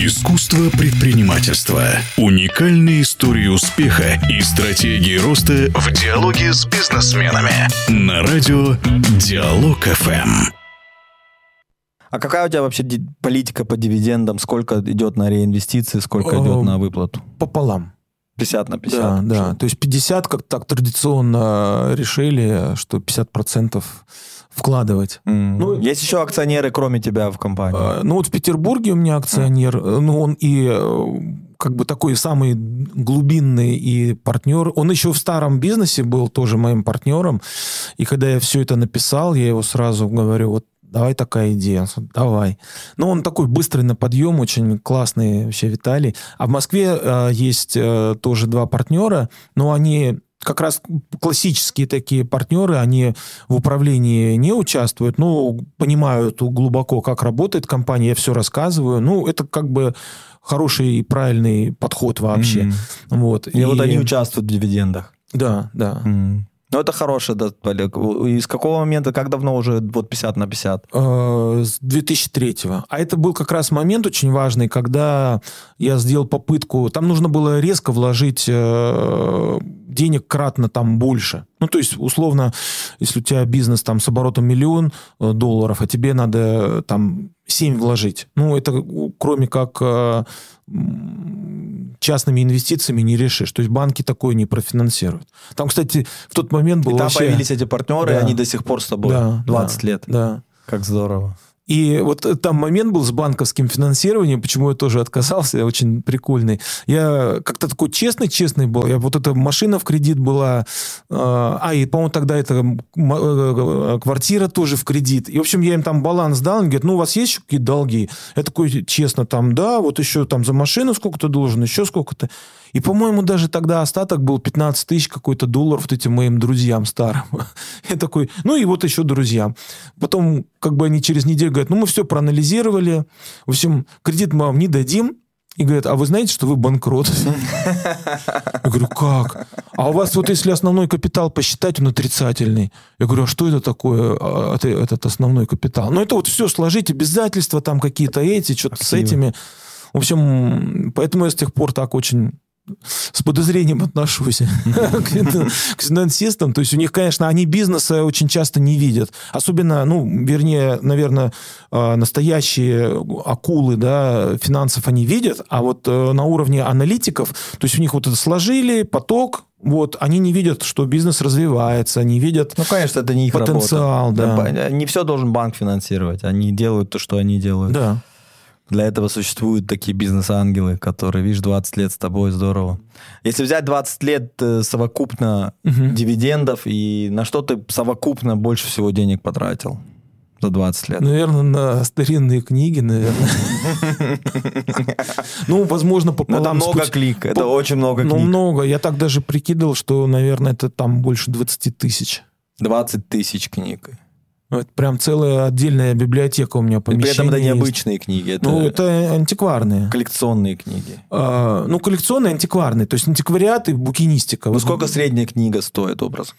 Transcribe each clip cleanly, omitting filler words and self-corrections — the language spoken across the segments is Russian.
Искусство предпринимательства. Уникальные истории успеха и стратегии роста в диалоге с бизнесменами. На радио Диалог FM. А какая у тебя вообще политика по дивидендам? Сколько идет на реинвестиции, сколько идет на выплату? Пополам. 50 на 50. Да. То есть 50, как так традиционно решили, что 50% вкладывать. Ну, есть еще акционеры, кроме тебя, в компании? Ну, вот в Петербурге у меня акционер, ну, он и как бы такой самый глубинный и партнер. Он еще в старом бизнесе был тоже моим партнером. И когда я все это написал, я его сразу говорю, вот давай такая идея, давай. Но он такой быстрый на подъем, очень классный вообще Виталий. А в Москве есть тоже два партнера, но они как раз классические такие партнеры, они в управлении не участвуют, но понимают глубоко, как работает компания, я все рассказываю. Ну, это как бы хороший и правильный подход вообще. Вот. И вот они участвуют в дивидендах. Да. Ну, это хорошее, да, Олег. И с какого момента, как давно уже вот 50 на 50? С 2003-го. А это был как раз момент очень важный, когда я сделал попытку... Там нужно было резко вложить денег кратно там больше. Ну, то есть, условно, если у тебя бизнес там с оборотом $1 миллион, а тебе надо там 7 вложить. Ну, это кроме как частными инвестициями не решишь. То есть банки такое не профинансируют. Там, кстати, в тот момент было и там вообще... появились эти партнеры, да. И они до сих пор с тобой. 20 лет. Да. Как здорово. И вот там момент был с банковским финансированием, почему я тоже отказался, очень прикольный. Я как-то такой честный был. Я вот эта машина в кредит была, и, по-моему, тогда эта квартира тоже в кредит. И, в общем, я им там баланс дал, они говорят, ну, у вас есть еще какие-то долги? Я такой честно там, да, вот еще там за машину сколько-то должен, еще сколько-то. И, по-моему, даже тогда остаток был 15 тысяч какой-то долларов вот этим моим друзьям старым. Я такой, ну и вот еще друзьям. Потом, как бы они через неделю говорят, ну мы все проанализировали, в общем, кредит мы вам не дадим. И говорят, а вы знаете, что вы банкрот? Я говорю, как? А у вас вот если основной капитал посчитать, он отрицательный. Я говорю, а что это такое, этот основной капитал? Ну это вот все сложить, обязательства там какие-то эти, что-то с этими. В общем, поэтому я с тех пор так очень... с подозрением отношусь к финансистам. То есть у них, конечно, они бизнеса очень часто не видят. Особенно, наверное, настоящие акулы, да, финансов они видят, а вот на уровне аналитиков, то есть у них вот это сложили, поток, вот, они не видят, что бизнес развивается, они видят конечно, это не их потенциал. Работа. Да. Не все должен банк финансировать, они делают то, что они делают. Да. Для этого существуют такие бизнес-ангелы, которые, видишь, 20 лет с тобой, здорово. Если взять 20 лет совокупно дивидендов, и на что ты совокупно больше всего денег потратил за 20 лет? Наверное, на старинные книги, наверное. Ну, возможно, пополам. Это много книг, это очень много книг. Ну, много. Я так даже прикидывал, что, наверное, это там больше 20 тысяч. 20 тысяч книг. Это прям целая отдельная библиотека у меня помещение. И при этом это необычные книги. Это антикварные. Коллекционные книги. Коллекционные, антикварные. То есть антиквариат и букинистика. Ну, сколько средняя книга стоит, образ?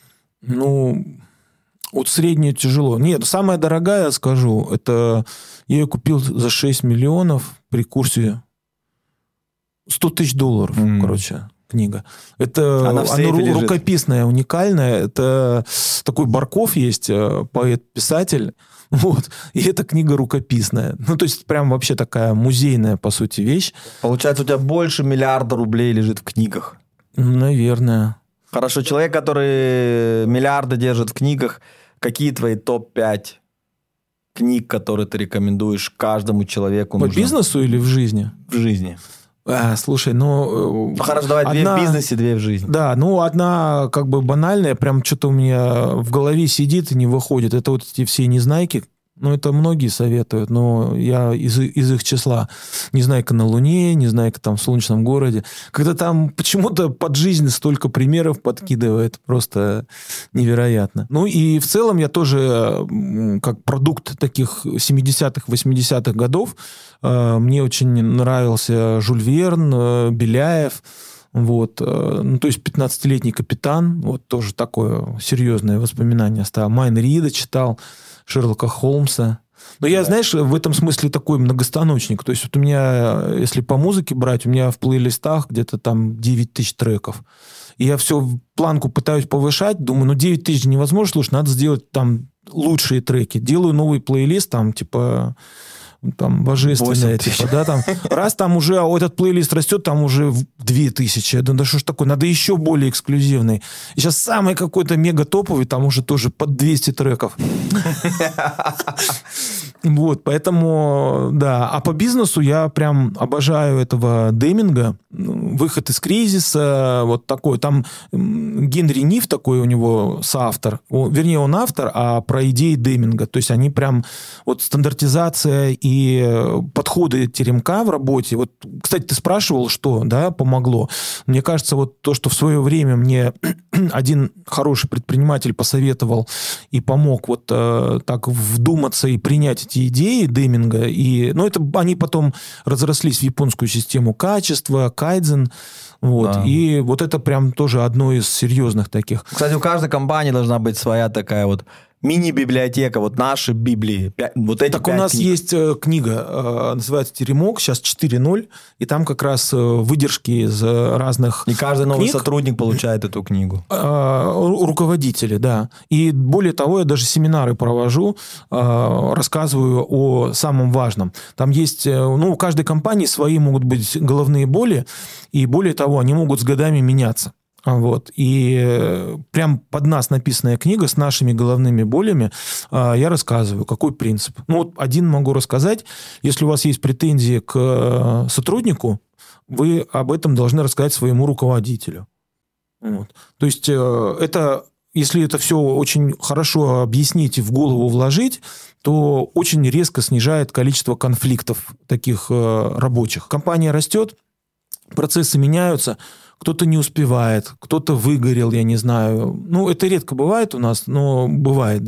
Вот среднюю тяжело. Нет, самая дорогая, скажу, это я ее купил за 6 миллионов при курсе $100 тысяч, короче. Книга. Она рукописная, уникальная. Это такой Барков есть, поэт-писатель. Вот. И эта книга рукописная. Ну, то есть, прям вообще такая музейная, по сути, вещь. Получается, у тебя больше $1 миллиарда лежит в книгах. Наверное. Хорошо. Человек, который миллиарды держит в книгах, какие твои топ-5 книг, которые ты рекомендуешь каждому человеку? По бизнесу или в жизни? В жизни. Слушай, хорошо, давай одна... 2 в бизнесе, 2 в жизни. Да, одна как бы банальная, прям что-то у меня в голове сидит и не выходит. Это вот эти все незнайки. Это многие советуют, но я из их числа. «Незнайка на Луне», «Незнайка там в солнечном городе». Когда там почему-то под жизнь столько примеров подкидывает, просто невероятно. И в целом я тоже, как продукт таких 70-х, 80-х годов, мне очень нравился Жюль Верн, Беляев. Вот. То есть 15-летний капитан, вот тоже такое серьезное воспоминание оставил. Майн Рида читал, Шерлока Холмса. Но я, знаешь, в этом смысле такой многостаночник. То есть вот у меня, если по музыке брать, у меня в плейлистах где-то там 9 тысяч треков. И я все планку пытаюсь повышать, думаю, ну 9 тысяч невозможно, слушай, надо сделать там лучшие треки. Делаю новый плейлист, там типа... там божественное, типа, да, там, раз там уже этот плейлист растет, там уже 2000. Я думаю, да что ж такое, надо еще более эксклюзивный. И сейчас самый какой-то мега топовый, там уже тоже под 200 треков. Вот, поэтому, да. А по бизнесу я прям обожаю этого Деминга. Выход из кризиса, вот такой. Там Генри Ниф такой у него соавтор. Вернее, он автор, а про идеи Деминга. То есть они прям... Вот стандартизация и подходы теремка в работе. Вот, кстати, ты спрашивал, что, да, помогло. Мне кажется, вот то, что в свое время мне один хороший предприниматель посоветовал и помог вот так вдуматься и принять эти идеи Деминга. И, ну, это они потом разрослись в японскую систему качества, кайдзен. Вот. Да. И вот это прям тоже одно из серьезных таких. Кстати, у каждой компании должна быть своя такая вот мини-библиотека, вот наши Библии. Вот эти так у нас книг. Есть книга, называется «Теремок», сейчас 4.0, и там как раз выдержки из разных И каждый новый книг. сотрудник получает эту книгу. Руководители, да. И более того, я даже семинары провожу, рассказываю о самом важном. Там есть, ну, у каждой компании свои могут быть головные боли, и более того, они могут с годами меняться. Вот. И прям под нас написанная книга с нашими головными болями, я рассказываю, какой принцип. Ну, вот один могу рассказать. Если у вас есть претензии к сотруднику, вы об этом должны рассказать своему руководителю. Вот. То есть это, если это все очень хорошо объяснить и в голову вложить, то очень резко снижает количество конфликтов таких рабочих. Компания растет, процессы меняются, кто-то не успевает, кто-то выгорел, я не знаю. Ну, это редко бывает у нас, но бывает,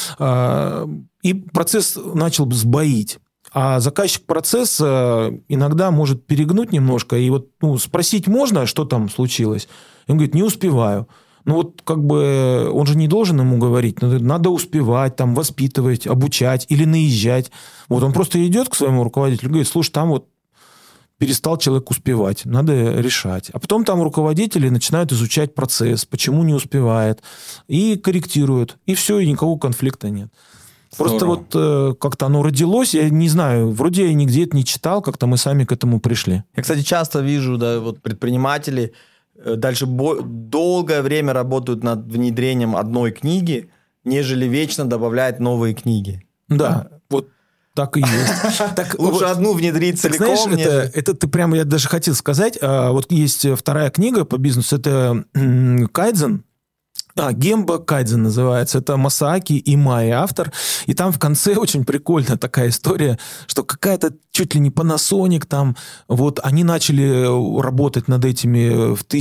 да. И процесс начал сбоить. А заказчик процесса иногда может перегнуть немножко. И вот спросить можно, что там случилось? И он говорит, не успеваю. Ну, вот как бы он же не должен ему говорить. Надо успевать, там, воспитывать, обучать или наезжать. Вот он просто идет к своему руководителю и говорит, слушай, там вот перестал человек успевать, надо решать. А потом там руководители начинают изучать процесс, почему не успевает, и корректируют. И все, и никакого конфликта нет. Просто вот как-то оно родилось, я не знаю, вроде я нигде это не читал, как-то мы сами к этому пришли. Я, кстати, часто вижу, да, вот предприниматели дальше долгое время работают над внедрением одной книги, нежели вечно добавляют новые книги. Да, вот. Так и есть. Так, лучше одну внедрить целиком. Знаешь, это ты прямо, я даже хотел сказать, вот есть вторая книга по бизнесу, это Кайдзен, Гемба Кайдзен называется, это Масааки Имай автор, и там в конце очень прикольная такая история, что какая-то чуть ли не Panasonic там, вот они начали работать над этими в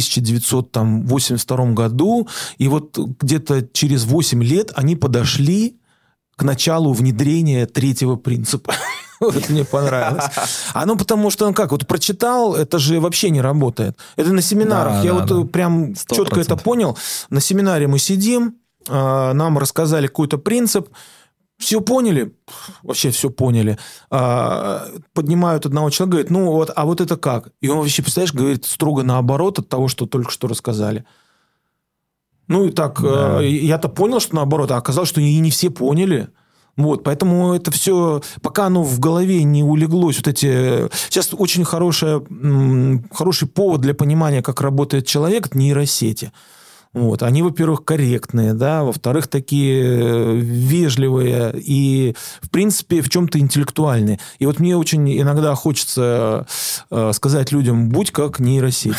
1982 году, и вот где-то через 8 лет они подошли к началу внедрения третьего принципа. Вот мне понравилось. Потому что он как, вот прочитал, это же вообще не работает. Это на семинарах. Я вот прям 100%. Четко это понял. На семинаре мы сидим, нам рассказали какой-то принцип, все поняли, вообще все поняли. Поднимают одного человека, говорит, ну вот, а вот это как? И он вообще, представляешь, говорит строго наоборот от того, что только что рассказали. Ну, и так, да. Я-то понял, что наоборот, а оказалось, что и не все поняли. Вот, поэтому это все, пока оно в голове не улеглось, вот эти... Сейчас очень хороший повод для понимания, как работает человек, это нейросети. Вот. Они, во-первых, корректные, да, во-вторых, такие вежливые и, в принципе, в чем-то интеллектуальные. И вот мне очень иногда хочется сказать людям, будь как нейросеть.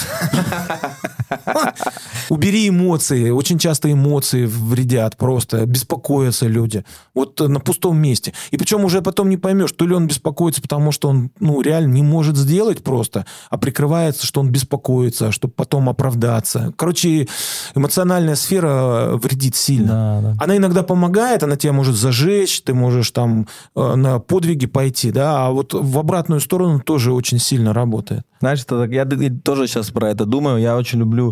Убери эмоции. Очень часто эмоции вредят просто. Беспокоятся люди. Вот на пустом месте. И причем уже потом не поймешь, то ли он беспокоится, потому что он реально не может сделать просто, а прикрывается, что он беспокоится, чтобы потом оправдаться. Короче, эмоциональная сфера вредит сильно. Да. Она иногда помогает, она тебя может зажечь, ты можешь там на подвиги пойти, да, а вот в обратную сторону тоже очень сильно работает. Знаешь, я тоже сейчас про это думаю. Я очень люблю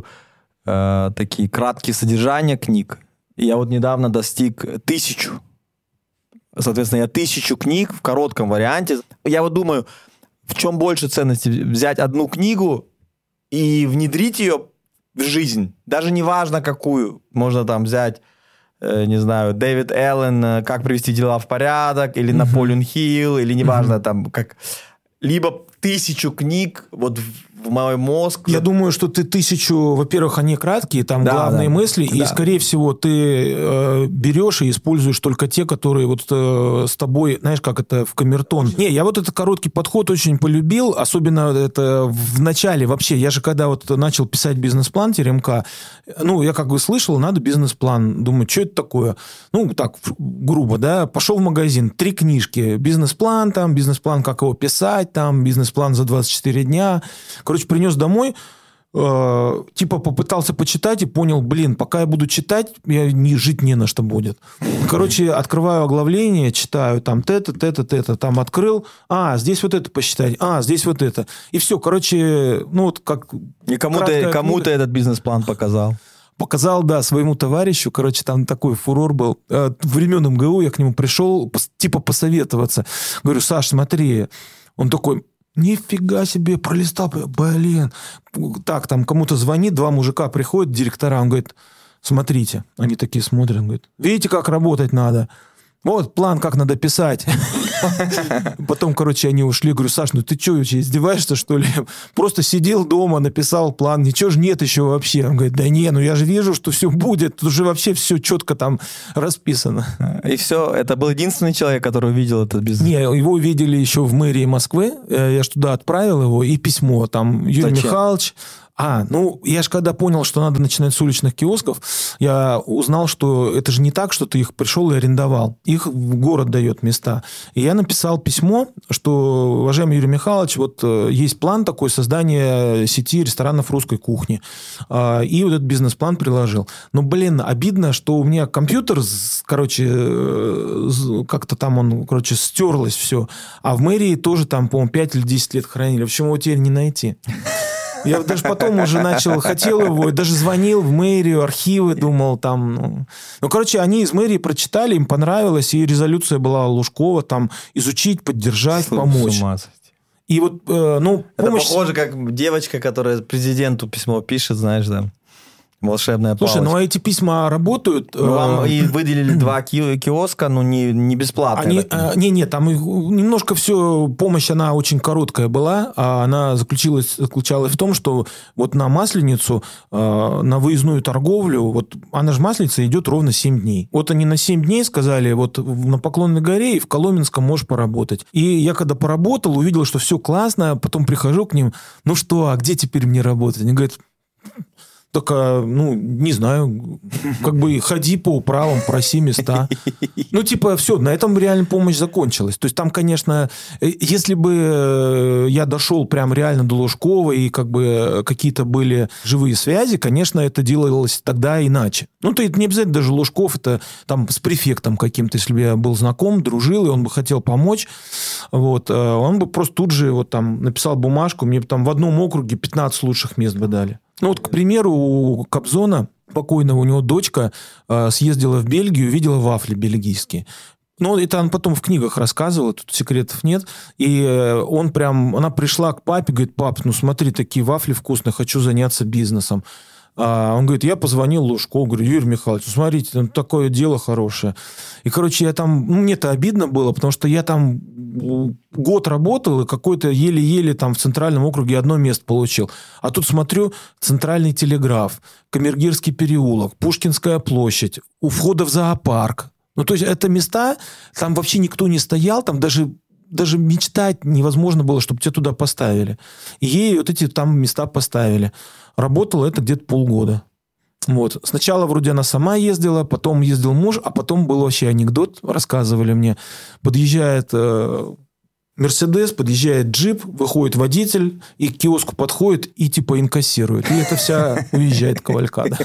такие краткие содержания книг. И я вот недавно достиг 1000 Соответственно, я 1000 книг в коротком варианте. Я вот думаю, в чем больше ценности? Взять одну книгу и внедрить ее в жизнь. Даже не важно какую. Можно там взять, не знаю, Дэвид Эллен «Как привести дела в порядок», или Наполеон Хилл, или неважно там как... Либо 1000 книг вот в мой мозг. Я думаю, что ты 1000, во-первых, они краткие, там главные мысли, и, скорее всего, ты берешь и используешь только те, которые вот с тобой, знаешь, как это в камертон. Не, я вот этот короткий подход очень полюбил, особенно это в начале вообще. Я же когда вот начал писать бизнес-план ТРМК, ну, я как бы слышал, надо бизнес-план. Думаю, что это такое? Ну, так, грубо, да, пошел в магазин, 3 книжки. Бизнес-план там, бизнес-план, как его писать там, бизнес-план за 24 дня. Короче, принес домой, типа попытался почитать и понял, пока я буду читать, я жить не на что будет. Короче, открываю оглавление, читаю, там, там открыл, здесь вот это посчитать, здесь вот это. И все, короче, ну вот как... И кому-то этот бизнес-план показал. Показал, да, своему товарищу. Короче, там такой фурор был. Времен МГУ я к нему пришел, типа посоветоваться. Говорю, Саш, смотри. Он такой... Нифига себе, пролистал, Так, там кому-то звонит, 2 мужика приходят, директора, он говорит, смотрите. Они такие смотрят, он говорит, видите, как работать надо? Вот план, как надо писать. Потом, короче, они ушли. Говорю, Саш, ну ты что, вообще издеваешься, что ли? Просто сидел дома, написал план. Ничего же нет еще вообще. Он говорит, да не, ну я же вижу, что все будет. Тут уже вообще все четко там расписано. И все, это был единственный человек, который увидел этот бизнес? Не, его видели еще в мэрии Москвы. Я же туда отправил его. И письмо. Там Юрий Михайлович... я же когда понял, что надо начинать с уличных киосков, я узнал, что это же не так, что ты их пришел и арендовал. Их город дает места. И я написал письмо, что, уважаемый Юрий Михайлович, вот есть план такой создания сети ресторанов русской кухни. И вот этот бизнес-план приложил. Но, обидно, что у меня компьютер, как-то там он, стерлось все. А в мэрии тоже там, по-моему, 5 или 10 лет хранили. В общем, его теперь не найти. Я даже потом уже хотел его, даже звонил в мэрию, архивы, думал там... они из мэрии прочитали, им понравилось, и резолюция была Лужкова, там, изучить, поддержать, помочь. И вот, это похоже, как девочка, которая президенту письмо пишет, знаешь, да. Волшебная палочка. Слушай, эти письма работают. Вам и выделили 2 киоска, не бесплатно. Там немножко все, помощь, она очень короткая была, а она заключалась в том, что вот на Масленицу, на выездную торговлю, вот она же Масленица идет ровно 7 дней. Вот они на 7 дней сказали, вот на Поклонной горе и в Коломенском можешь поработать. И я когда поработал, увидел, что все классно, потом прихожу к ним, ну что, а где теперь мне работать? Они говорят... Только, не знаю, ходи по управам, проси места. Все, на этом реально помощь закончилась. То есть там, конечно, если бы я дошел прям реально до Лужкова и какие-то были живые связи, конечно, это делалось тогда иначе. Это не обязательно даже Лужков, это там с префектом каким-то, если бы я был знаком, дружил, и он бы хотел помочь, вот, он бы просто тут же там написал бумажку, мне там в одном округе 15 лучших мест бы дали. К примеру, у Кобзона покойного, у него дочка съездила в Бельгию, видела вафли бельгийские. Это он потом в книгах рассказывал, тут секретов нет. И она пришла к папе, говорит, пап, смотри, такие вафли вкусные, хочу заняться бизнесом. Он говорит, я позвонил Лужкову, говорю, Юрий Михайлович, смотрите, там такое дело хорошее. И, я там, мне-то обидно было, потому что я там год работал, и какой-то еле-еле там в Центральном округе одно место получил. А тут смотрю, Центральный телеграф, Камергерский переулок, Пушкинская площадь, у входа в зоопарк. То есть, это места, там вообще никто не стоял, там даже мечтать невозможно было, чтобы тебя туда поставили. И ей вот эти там места поставили. Работало это где-то полгода. Вот. Сначала вроде она сама ездила, потом ездил муж, а потом был вообще анекдот, рассказывали мне. Подъезжает Мерседес, подъезжает джип, выходит водитель, и к киоску подходит и типа инкассирует. И это вся уезжает кавалькада.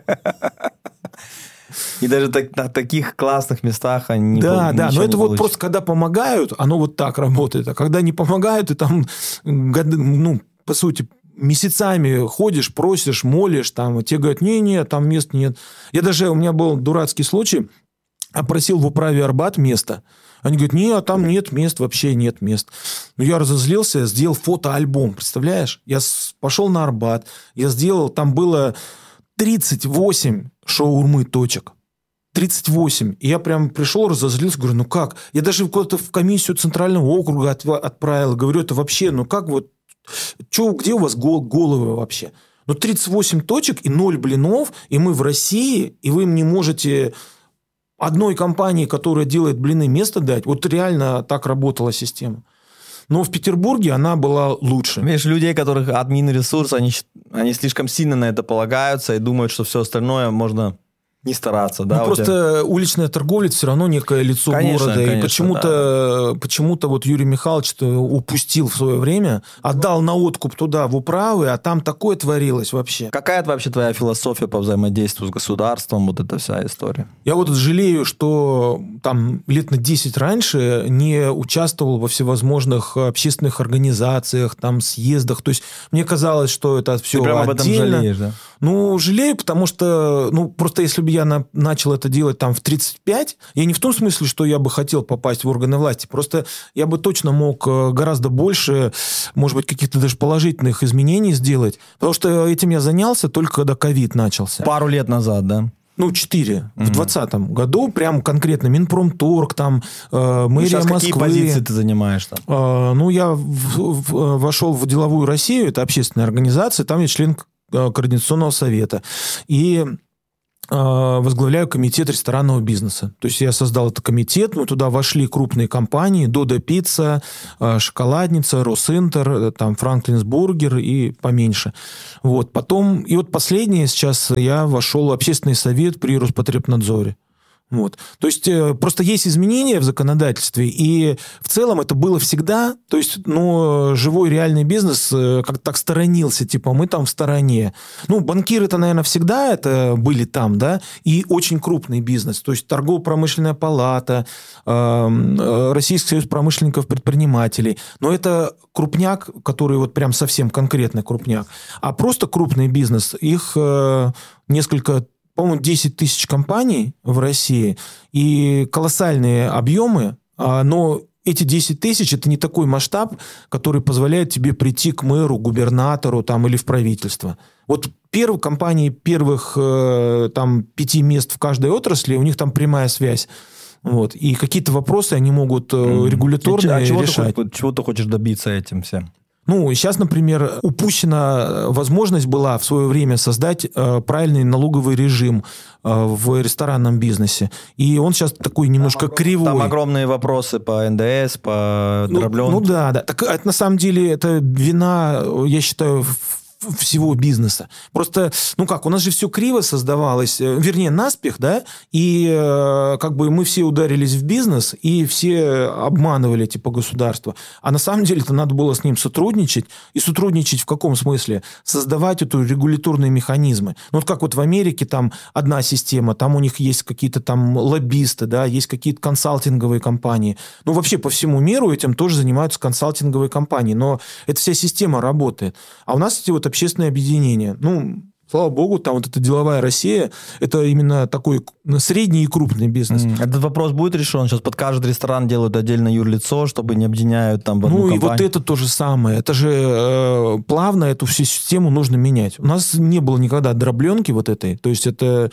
И даже на таких классных местах они... Да, но это вот просто когда помогают, оно вот так работает. А когда не помогают, ты там, по сути, месяцами ходишь, просишь, молишь, там, тебе говорят, не, там мест нет. У меня был дурацкий случай. просил в управе Арбат место. Они говорят, нет, там нет мест, вообще нет мест. Но я разозлился, сделал фотоальбом, представляешь? Я пошел на Арбат, я сделал, там было 38 шаурмы точек. 38. И я прям пришел, разозлился, говорю, ну как? Я даже куда-то в комиссию Центрального округа отправил. Говорю, это вообще, ну как вот, где у вас головы вообще? Ну 38 точек и 0 блинов, и мы в России, и вы им не можете... одной компании, которая делает блины, место дать. Вот реально так работала система. Но в Петербурге она была лучше. Видишь, людей, которых админ-ресурс, они слишком сильно на это полагаются и думают, что все остальное можно не стараться. Да, просто уличная торговля все равно некое лицо города. Конечно, и почему-то вот Юрий Михайлович упустил в свое время, отдал на откуп туда, в управы, а там такое творилось вообще. Какая вообще твоя философия по взаимодействию с государством, вот эта вся история? Я вот жалею, что там лет на 10 раньше не участвовал во всевозможных общественных организациях, там съездах. То есть мне казалось, что это все отдельно. Ты прям об этом жалеешь, да? Ну, жалею, потому что, просто если бы я начал это делать там в 35, я не в том смысле, что я бы хотел попасть в органы власти, просто я бы точно мог гораздо больше, может быть, каких-то даже положительных изменений сделать, потому что этим я занялся только когда ковид начался. Пару лет назад, да? 4. В 2020 году прям конкретно Минпромторг, там мэрия сейчас Москвы. Какие позиции ты занимаешь там? Я вошел в Деловую Россию, это общественная организация, там я член Координационного совета. И возглавляю комитет ресторанного бизнеса. То есть я создал этот комитет, мы туда вошли крупные компании, Додо Пицца, Шоколадница, Росинтер, там Франклинс Бургер и поменьше. Вот. Потом, и вот последнее сейчас я вошел в общественный совет при Роспотребнадзоре. Вот. То есть просто есть изменения в законодательстве, и в целом это было всегда, то есть, живой реальный бизнес как-то так сторонился, типа мы там в стороне. Банкиры-то, наверное, всегда это были там, да, и очень крупный бизнес, то есть торгово-промышленная палата, Российский союз промышленников-предпринимателей, но это крупняк, который вот прям совсем конкретный крупняк, а просто крупный бизнес, их несколько, по-моему, 10 тысяч компаний в России и колоссальные объемы, но эти 10 тысяч – это не такой масштаб, который позволяет тебе прийти к мэру, губернатору там, или в правительство. Вот компании первых 5 мест в каждой отрасли, у них там прямая связь. Вот. И какие-то вопросы они могут регуляторно решать. Чего ты хочешь добиться этим всем? Сейчас, например, упущена возможность была в свое время создать правильный налоговый режим в ресторанном бизнесе. И он сейчас такой немножко кривой. Там огромные вопросы по НДС, по дробленке. Да. Так это, на самом деле, это вина, я считаю, всего бизнеса. Просто, у нас же все криво создавалось, вернее, наспех, да, и мы все ударились в бизнес, и все обманывали, государство. А на самом деле-то надо было с ним сотрудничать, и сотрудничать в каком смысле? Создавать эту регуляторные механизмы. Как в Америке там одна система, там у них есть какие-то там лоббисты, да, есть какие-то консалтинговые компании. Вообще по всему миру этим тоже занимаются консалтинговые компании, но эта вся система работает. А у нас эти общественное объединение. Слава богу, там вот эта Деловая Россия, это именно такой средний и крупный бизнес. Этот вопрос будет решен? Сейчас под каждый ресторан делают отдельно юрлицо, чтобы не объединяют там в одну компанию. И вот это то же самое. Это же плавно эту всю систему нужно менять. У нас не было никогда дробленки вот этой. То есть это,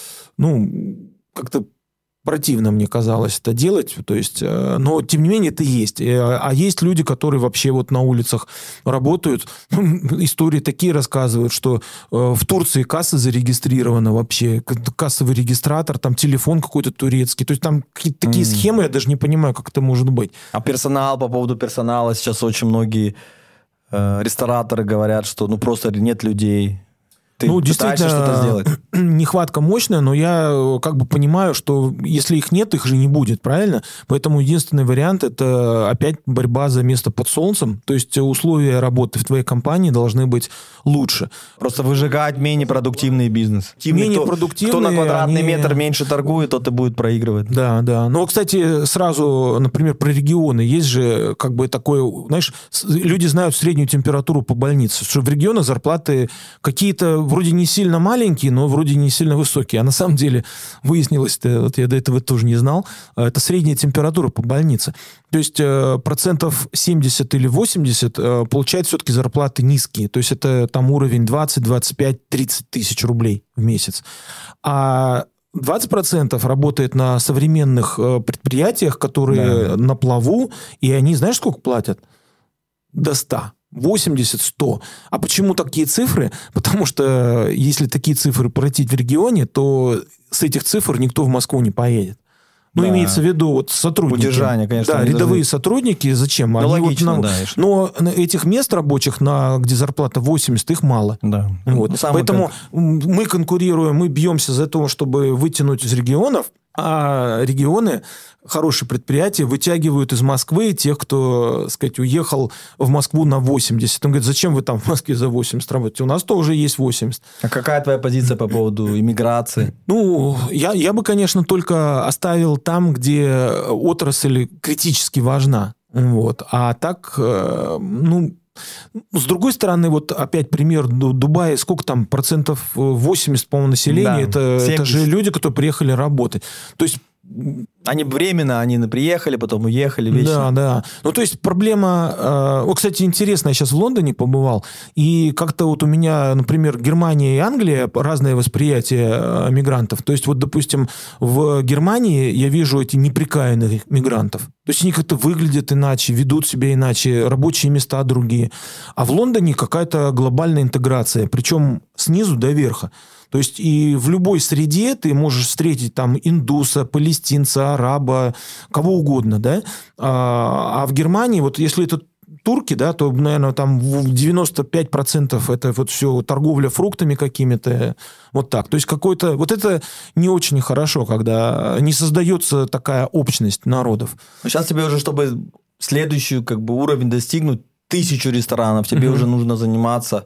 как-то противно мне казалось это делать, то есть, но тем не менее это есть. А есть люди, которые вообще вот на улицах работают, истории такие рассказывают, что в Турции касса зарегистрирована вообще, кассовый регистратор, там телефон какой-то турецкий, то есть там какие-то такие схемы, я даже не понимаю, как это может быть. А персонал, по поводу персонала, сейчас очень многие рестораторы говорят, что просто нет людей. Ты пытаешься что-то сделать? Нехватка мощная, но я понимаю, что если их нет, их же не будет, правильно? Поэтому единственный вариант – это опять борьба за место под солнцем. То есть условия работы в твоей компании должны быть лучше. Просто выжигать менее продуктивный бизнес. Менее продуктивный. Кто на квадратный метр меньше торгует, тот и будет проигрывать. Да. Но, кстати, сразу, например, про регионы. Есть же такое, знаешь, люди знают среднюю температуру по больнице, что в регионах зарплаты какие-то вроде не сильно маленький, но вроде не сильно высокий. А на самом деле выяснилось, вот я до этого тоже не знал, это средняя температура по больнице. То есть процентов 70 или 80 получают все-таки зарплаты низкие. То есть это там уровень 20, 25, 30 тысяч рублей в месяц. А 20% работает на современных предприятиях, которые на плаву, и они, знаешь, сколько платят? До 100. 80, 100. А почему такие цифры? Потому что если такие цифры платить в регионе, то с этих цифр никто в Москву не поедет. Ну, имеется в виду вот сотрудники. Удержание, конечно. Да, рядовые сотрудники, зачем? Ну, они логично, вот но этих мест рабочих, где зарплата 80, их мало. Да. Вот. Поэтому мы конкурируем, мы бьемся за то, чтобы вытянуть из регионов, а регионы, хорошие предприятия, вытягивают из Москвы тех, кто, так сказать, уехал в Москву на 80. Он говорит, зачем вы там в Москве за 80 работаете? У нас тоже есть 80. А какая твоя позиция по поводу иммиграции? Ну, я бы, конечно, только оставил там, где отрасль критически важна. Вот. А так, ну... С другой стороны, вот опять пример Дубая, сколько там, процентов 80, по-моему, населения, это же люди, которые приехали работать. То есть они временно, они приехали, потом уехали вечно. Да. Ну, то есть проблема... кстати, интересно, я сейчас в Лондоне побывал, и как-то вот у меня, например, Германия и Англия, разное восприятие мигрантов. То есть вот, допустим, в Германии я вижу эти неприкаянных мигрантов. То есть они как-то выглядят иначе, ведут себя иначе, рабочие места другие. А в Лондоне какая-то глобальная интеграция, причем снизу до верха. То есть и в любой среде ты можешь встретить там индуса, палестинца, араба, кого угодно, да? А в Германии, вот если это турки, да, то, наверное, там 95% это вот все торговля фруктами какими-то, вот так. То есть какой-то... Вот это не очень хорошо, когда не создается такая общность народов. Сейчас тебе уже, чтобы следующий уровень достигнуть, 1000 ресторанов, тебе уже нужно заниматься...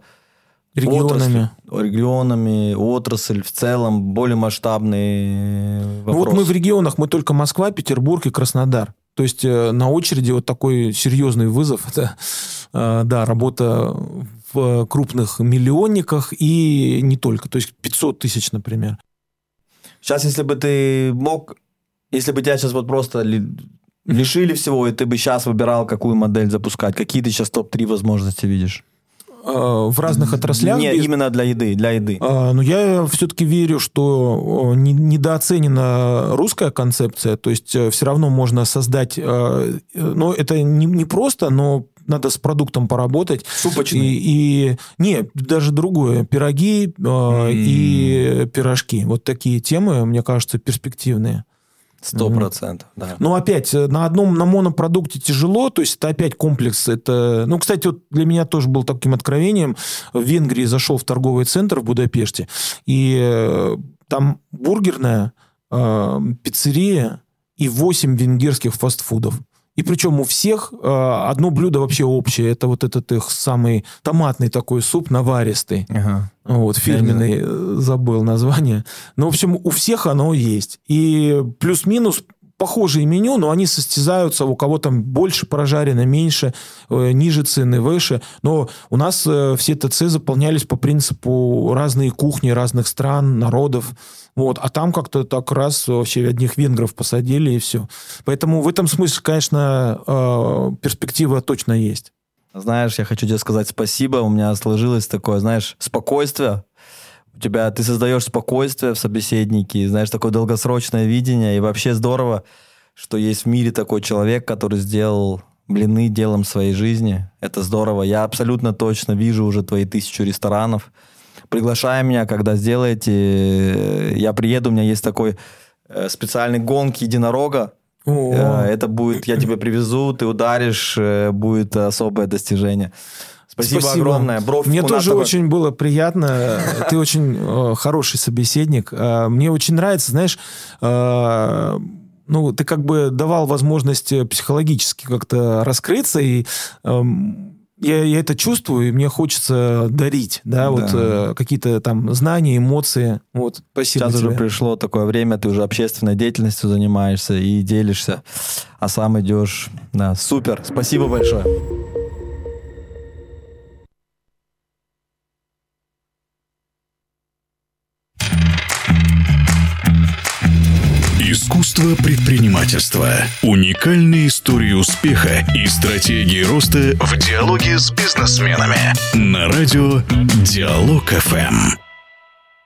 Регионами, отрасль в целом, более масштабные вопросы. Вот мы в регионах, мы только Москва, Петербург и Краснодар. То есть на очереди вот такой серьезный вызов. Это, да, работа в крупных миллионниках и не только. То есть 500 тысяч, например. Сейчас, если бы ты мог, если бы тебя сейчас вот просто лишили всего, и ты бы сейчас выбирал, какую модель запускать, какие ты сейчас топ-3 возможности видишь? В разных отраслях? Нет, именно для еды. Но я все-таки верю, что недооценена русская концепция, то есть все равно можно создать, но это не просто, но надо с продуктом поработать. Супочные. Нет, даже другое. Пироги и пирожки. Вот такие темы, мне кажется, перспективные. 100%, да. Но опять, на монопродукте тяжело, то есть это опять комплекс. Это, ну, кстати, вот для меня тоже был таким откровением. В Венгрии зашел в торговый центр в Будапеште, и там бургерная, пиццерия и 8 венгерских фастфудов. И причем у всех одно блюдо вообще общее. Это вот этот их самый томатный такой суп наваристый. Ага. Вот, фирменный, забыл название. Но, в общем, у всех оно есть. И плюс-минус похожие меню, но они состязаются, у кого там больше прожарено, меньше, ниже цены, выше. Но у нас все ТЦ заполнялись по принципу разные кухни разных стран, народов. Вот. А там как-то так раз вообще одних венгров посадили, и все. Поэтому в этом смысле, конечно, перспектива точно есть. Знаешь, я хочу тебе сказать спасибо. У меня сложилось такое, знаешь, спокойствие. Ты создаешь спокойствие в собеседнике, знаешь, такое долгосрочное видение. И вообще здорово, что есть в мире такой человек, который сделал блины делом своей жизни. Это здорово. Я абсолютно точно вижу уже твои 1000 ресторанов. Приглашай меня, когда сделаете. Я приеду, у меня есть такой специальный гонг единорога. Это будет, я тебе привезу, ты ударишь, будет особое достижение. Спасибо огромное. Мне тоже очень было приятно. Ты очень хороший собеседник. Мне очень нравится, знаешь, ну, ты как бы давал возможность психологически как-то раскрыться, и я это чувствую, и мне хочется дарить, да. Вот какие-то там знания, эмоции. Вот, спасибо Сейчас тебе. уже пришло такое время, ты уже общественной деятельностью занимаешься и делишься, а сам идешь. Да, супер, спасибо большое. Искусство предпринимательства. Уникальные истории успеха и стратегии роста в диалоге с бизнесменами. На радио Диалог ФМ.